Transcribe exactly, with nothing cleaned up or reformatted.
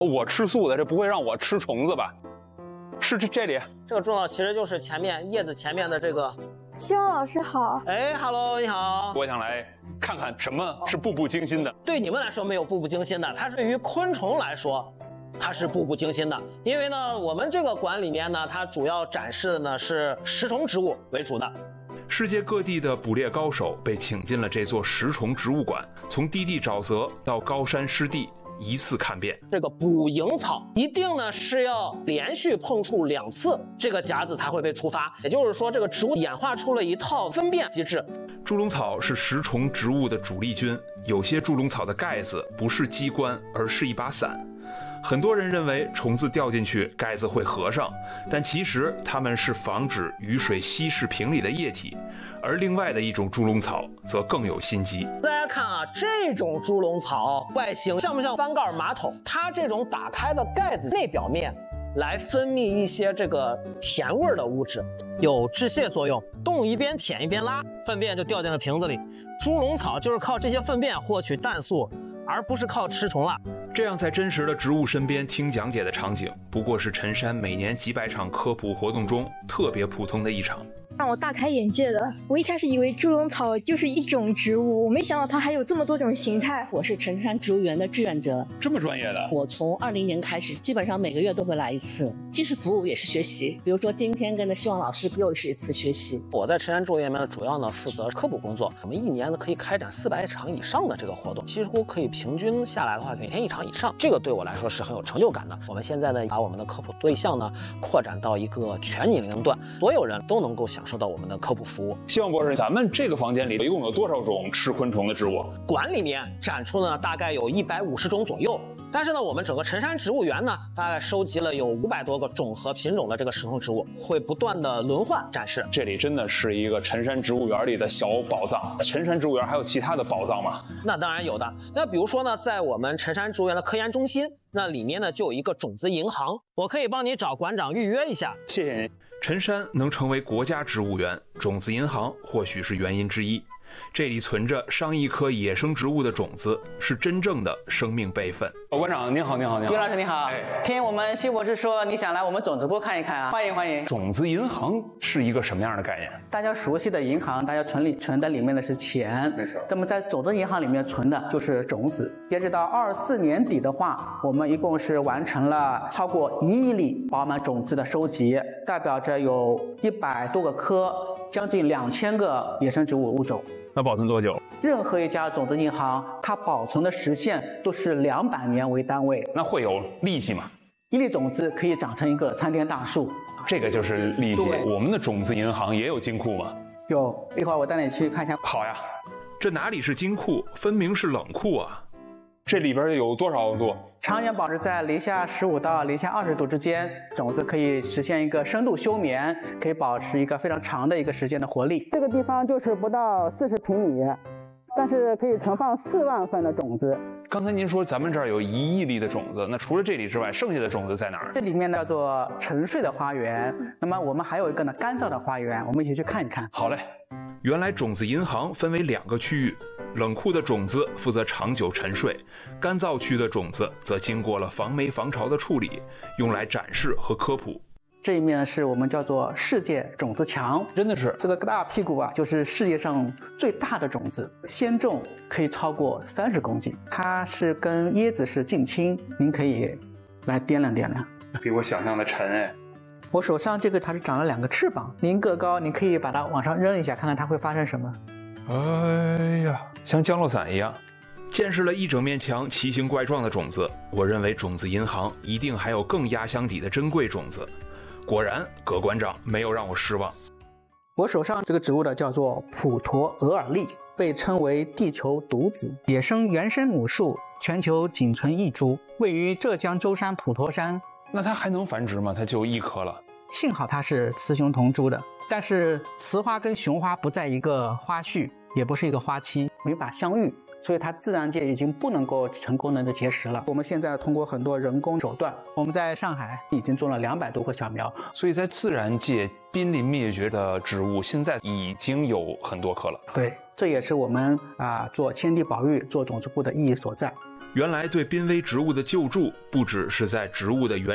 我吃素的，这不会让我吃虫子吧？是这这里， 这个猪脑其实就是前面叶子前面的这个。 希望老师好。 哎 ，Hello， 你好。 我想来看看什么是步步惊心的。 对你们来说没有步步惊心的，它对于昆虫来说，它是步步惊心的。因为呢，我们这个馆里面呢，它主要展示的呢是食虫植物为主的。 世界各地的捕猎高手被请进了这座食虫植物馆，从低地沼泽到高山湿地，一次看遍。 这个捕蝇草一定呢是要连续碰触两次，这个夹子才会被触发。也就是说，这个植物演化出了一套分辨机制。 猪笼草是食虫植物的主力军，有些猪笼草的盖子不是机关，而是一把伞。很多人认为虫子掉进去盖子会合上，但其实它们是防止雨水稀释瓶里的液体。而另外的一种猪笼草则更有心机。 大家看啊，这种猪笼草外形像不像翻盖马桶？它这种打开的盖子内表面来分泌一些这个甜味的物质，有致泻作用。动物一边舔一边拉，粪便就掉进了瓶子里。猪笼草就是靠这些粪便获取氮素，而不是靠吃虫了。 这样在真实的植物身边听讲解的场景，不过是陈山每年几百场科普活动中特别普通的一场。 让我大开眼界的，我一开始以为猪笼草就是一种植物，我没想到它还有这么多种形态。 我是陈山植物园的志愿者， 这么专业的。 我从二零年开始，基本上每个月都会来一次，既是服务也是学习。比如说今天跟着希望老师又是一次学习。 我在陈山植物园里面主要呢负责科普工作，我们一年呢可以开展四百场以上的这个活动，几乎可以平均下来的话，每天一场以上，这个对我来说是很有成就感的。我们现在呢把我们的科普对象呢扩展到一个全年龄段，所有人都能够享受到我们的科普服务。 希望博士，咱们这个房间里一共有多少种吃昆虫的植物？ 馆里面展出呢大概有一百五十种左右，但是呢我们整个陈山植物园呢大概收集了有五百多个种和品种的这个食虫植物，会不断的轮换展示。 这里真的是一个陈山植物园里的小宝藏。陈山植物园还有其他的宝藏吗？ 那当然有的。那比如说呢，在我们陈山植物园的科研中心，那里面呢就有一个种子银行，我可以帮你找馆长预约一下。 谢谢您。 陈山能成为国家植物园，种子银行或许是原因之一。这里存着上亿颗野生植物的种子，是真正的生命备份。 哦，馆长您好，您好，您好。 于老师你好。哎，听我们辛博士说你想来我们种子部看一看啊，欢迎欢迎。 种子银行是一个什么样的概念？ 大家熟悉的银行，大家存里存在里面的是钱，没错。那么在种子银行里面存的就是种子。截止到二四年底的话，我们一共是完成了超过一亿粒饱满种子的收集，代表着有一百多个科，将近两千个野生植物物种。 那保存多久？ 任何一家种子银行，它保存的时限都是两百年为单位。 那会有利息吗？ 一粒种子可以长成一个参天大树， 这个就是利息。我们的种子银行也有金库吗？ 有，一会儿我带你去看一下。 好呀。 这哪里是金库，分明是冷库啊！ 这里边有多少度？ 常年保持在零下十五到零下二十度之间，种子可以实现一个深度休眠，可以保持一个非常长的一个时间的活力。这个地方就是不到四十平米，但是可以存放四万份的种子。 刚才您说咱们这儿有一亿粒的种子，那除了这里之外，剩下的种子在哪儿？ 这里面叫做沉睡的花园，那么我们还有一个呢干燥的花园，我们一起去看一看。 好嘞。 原来种子银行分为两个区域，冷库的种子负责长久沉睡，干燥区的种子则经过了防霉防潮的处理，用来展示和科普。 这一面是我们叫做世界种子墙， 真的是这个大屁股啊，就是世界上最大的种子，先种可以超过三十公斤，它是跟椰子是近亲，您可以来掂量掂量。 比我想象的沉哎。 我手上这个它是长了两个翅膀，您个高，您可以把它往上扔一下，看看它会发生什么。 哎呀，像降落伞一样。 见识了一整面墙奇形怪状的种子，我认为种子银行一定还有更压箱底的珍贵种子。果然，葛馆长没有让我失望。 我手上这个植物呢，叫做普陀额尔利，被称为地球独子，野生原生母树，全球仅存一株，位于浙江舟山普陀山。 那它还能繁殖吗？它就一颗了。 幸好它是雌雄同株的，但是雌花跟雄花不在一个花序，也不是一个花期，没法相遇，所以它自然界已经不能够成功的结实了。我们现在通过很多人工手段，我们在上海已经种了两百多棵小苗， 所以在自然界濒临灭绝的植物现在已经有很多棵了。 对，这也是我们啊做迁地保育、做种子部的意义所在。 原来对濒危植物的救助，不只是在植物的原